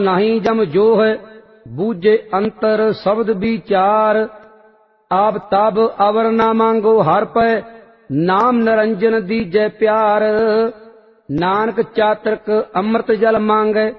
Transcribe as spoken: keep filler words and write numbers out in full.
नहीं जम जो है बूझे अंतर शब्द विचार। आप तब अवर ना मांगो हर पै नाम निरंजन दीजै प्यार। नानक चातृक अमृत जल मांगै